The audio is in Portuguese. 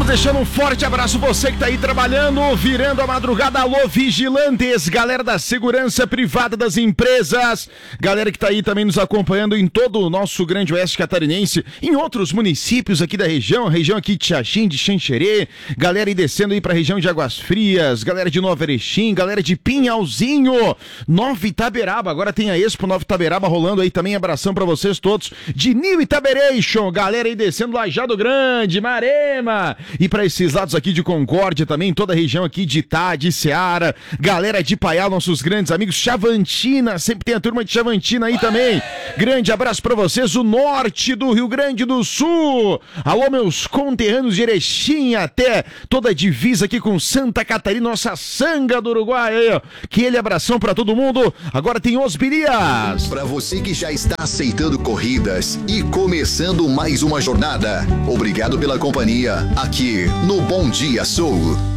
Vamos deixando um forte abraço você que tá aí trabalhando, virando a madrugada. Alô, vigilantes, galera da segurança privada das empresas, galera que tá aí também nos acompanhando em todo o nosso grande oeste catarinense, em outros municípios aqui da região aqui de Xaxim, de Xanxerê, galera aí descendo aí pra região de Águas Frias, galera de Nova Erechim, galera de Pinhalzinho, Nova Itaberaba, agora tem a Expo Nova Itaberaba rolando aí também, abração pra vocês todos, de New Itaberation, galera aí descendo Lajeado Grande, Marema, e para esses lados aqui de Concórdia também, toda a região aqui de Itá, de Ceará, galera de Paial, nossos grandes amigos, Chavantina, sempre tem a turma de Chavantina aí também, grande abraço para vocês, o norte do Rio Grande do Sul, alô meus conterrâneos de Erechim, até toda a divisa aqui com Santa Catarina, nossa sanga do Uruguai aí, ó. Aquele abração para todo mundo, agora tem os Birias. Para você que já está aceitando corridas e começando mais uma jornada, obrigado pela companhia aqui no Bom Dia Sul.